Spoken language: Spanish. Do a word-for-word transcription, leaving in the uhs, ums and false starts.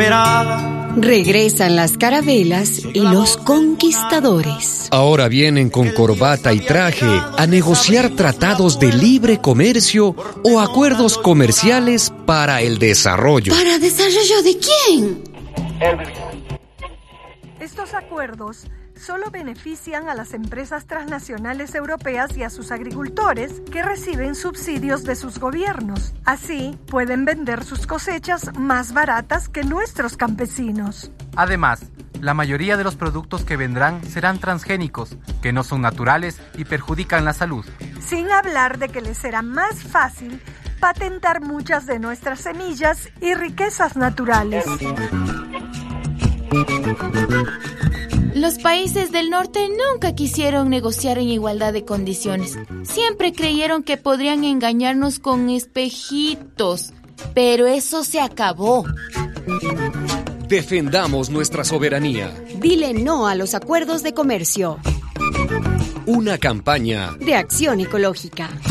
esperaba. Regresan las carabelas y los conquistadores. Ahora vienen con corbata y traje a negociar tratados de libre comercio o acuerdos comerciales para el desarrollo. ¿Para desarrollo de quién? Estos acuerdos solo benefician a las empresas transnacionales europeas y a sus agricultores que reciben subsidios de sus gobiernos. Así, pueden vender sus cosechas más baratas que nuestros campesinos. Además, la mayoría de los productos que vendrán serán transgénicos, que no son naturales y perjudican la salud. Sin hablar de que les será más fácil patentar muchas de nuestras semillas y riquezas naturales. Los países del norte nunca quisieron negociar en igualdad de condiciones. Siempre creyeron que podrían engañarnos con espejitos, pero eso se acabó. Defendamos nuestra soberanía. Dile no a los acuerdos de comercio. Una campaña de Acción Ecológica.